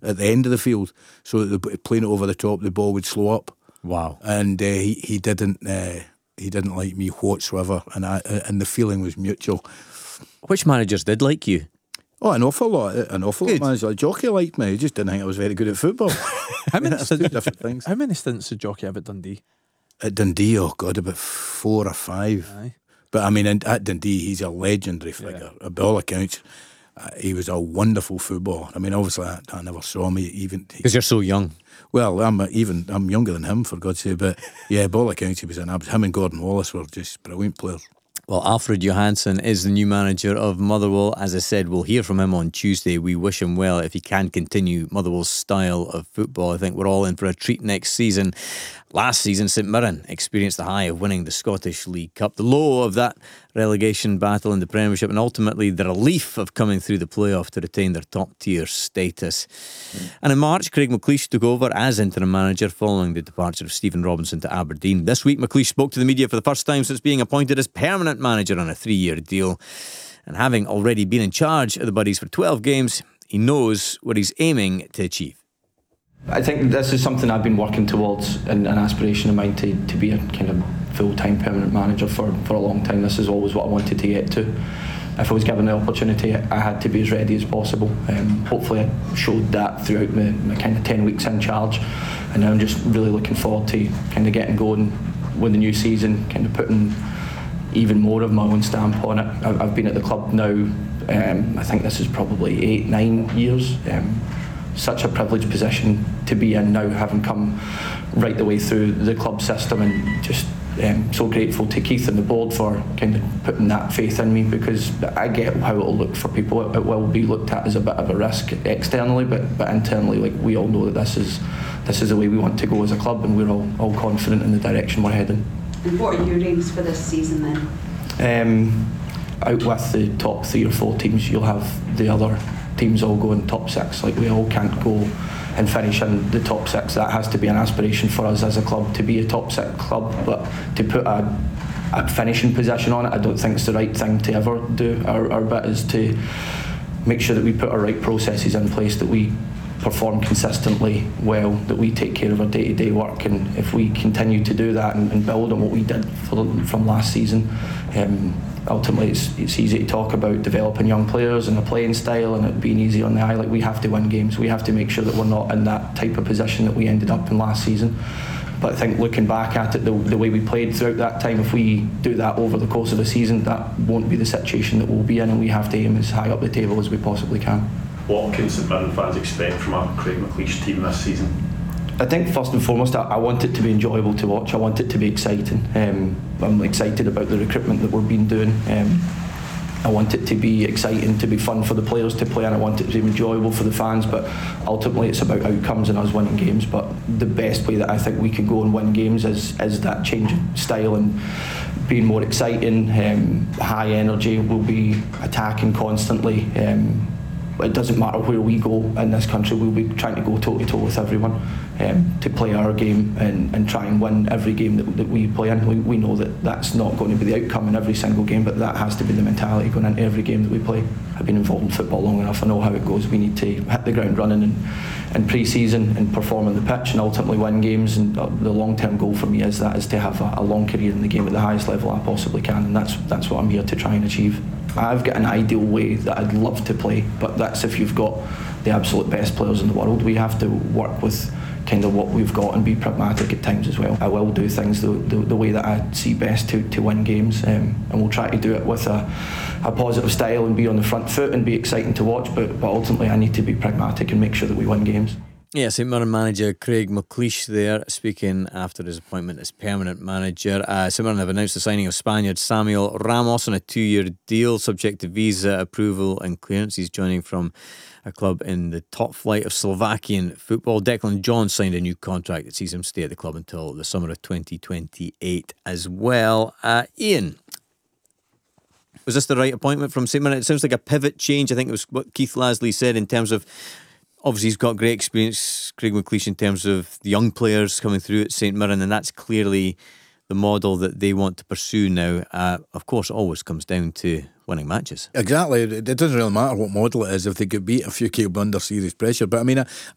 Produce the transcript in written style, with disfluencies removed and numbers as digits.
at the end of the field, so that playing it over the top, the ball would slow up. Wow. And he didn't like me whatsoever, and the feeling was mutual. Which managers did like you? Oh, an awful lot of managers. Like Jockey liked me. He just didn't think I was very good at football. How many Two different things. How many stints did Jockey have at Dundee? At Dundee, oh God, about 4 or 5. Aye. But I mean, at Dundee, he's a legendary figure. By all accounts, he was a wonderful footballer. I mean, obviously, I never saw him even because you're so young. Well, I'm younger than him, for God's sake. But yeah, by all accounts, he was him and Gordon Wallace were just brilliant players. Well, Alfred Johansson is the new manager of Motherwell. As I said, we'll hear from him on Tuesday. We wish him well if he can continue Motherwell's style of football. I think we're all in for a treat next season. Last season, St Mirren experienced the high of winning the Scottish League Cup, the low of that relegation battle in the Premiership, and ultimately the relief of coming through the playoff to retain their top-tier status. And in March, Craig McLeish took over as interim manager following the departure of Stephen Robinson to Aberdeen. This week, McLeish spoke to the media for the first time since being appointed as permanent manager on a 3-year deal. And having already been in charge of the Buddies for 12 games, he knows what he's aiming to achieve. I think this is something I've been working towards, and an aspiration of mine to be a kind of full-time permanent manager for a long time. This is always what I wanted to get to. If I was given the opportunity, I had to be as ready as possible. Hopefully I showed that throughout my kind of 10 weeks in charge, and now I'm just really looking forward to kind of getting going with the new season, kind of putting even more of my own stamp on it. I've been at the club now, I think this is probably 8-9 years. Such a privileged position to be in now, having come right the way through the club system, and just so grateful to Keith and the board for kind of putting that faith in me, because I get how it'll look for people. It will be looked at as a bit of a risk externally, but internally, like, we all know that this is the way we want to go as a club, and we're all confident in the direction we're heading. And what are your aims for this season then? Out with the top 3 or 4 teams, you'll have the other teams all go in top 6. Like, we all can't go and finish in the top 6. That has to be an aspiration for us as a club, to be a top 6 club, but to put a finishing position on it, I don't think it's the right thing to ever do. Our bit is to make sure that we put our right processes in place, that we perform consistently well, that we take care of our day-to-day work, and if we continue to do that and build on what we did from last season, ultimately it's easy to talk about developing young players and a playing style and it being easy on the eye. Like, we have to win games. We have to make sure that we're not in that type of position that we ended up in last season. But I think looking back at it, the way we played throughout that time, if we do that over the course of the season, that won't be the situation that we'll be in, and we have to aim as high up the table as we possibly can. What can St Mirren fans expect from a Craig McLeish team this season? I think first and foremost, I want it to be enjoyable to watch. I want it to be exciting. I'm excited about the recruitment that we've been doing. I want it to be exciting, to be fun for the players to play, and I want it to be enjoyable for the fans, but ultimately it's about outcomes and us winning games. But the best way that I think we can go and win games is that change of style and being more exciting, high energy. We'll be attacking constantly. It doesn't matter where we go in this country, we'll be trying to go toe-to-toe with everyone, to play our game and try and win every game that we play in. We know that that's not going to be the outcome in every single game, but that has to be the mentality going into every game that we play. I've been involved in football long enough, I know how it goes. We need to hit the ground running in pre-season and perform on the pitch and ultimately win games, and the long-term goal for me is to have a long career in the game at the highest level I possibly can, and that's what I'm here to try and achieve. I've got an ideal way that I'd love to play, but that's if you've got the absolute best players in the world. We have to work with kind of what we've got and be pragmatic at times as well. I will do things the way that I see best to win games, and we'll try to do it with a positive style and be on the front foot and be exciting to watch, but ultimately I need to be pragmatic and make sure that we win games. Yeah, St Mirren manager Craig McLeish there, speaking after his appointment as permanent manager. St Mirren have announced the signing of Spaniard Samuel Ramos on a 2-year deal subject to visa approval and clearance. He's joining from a club in the top flight of Slovakian football. Declan John signed a new contract that sees him stay at the club until the summer of 2028 as well. Ian, was this the right appointment from St Mirren? It sounds like a pivot change. I think it was what Keith Lasley said in terms of, obviously he's got great experience, Craig McLeish, in terms of the young players coming through at St Mirren, and that's clearly the model that they want to pursue now. Of course, it always comes down to winning matches. Exactly. It doesn't really matter what model it is if they get beat a few came under serious pressure. But I mean,